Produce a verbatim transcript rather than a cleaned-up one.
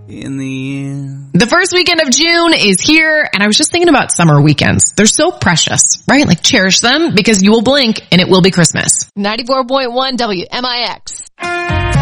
in the end. The first weekend of June is here, and I was just thinking about summer weekends. They're so precious, right? Like, cherish them because you will blink and it will be Christmas. ninety-four point one W M I X.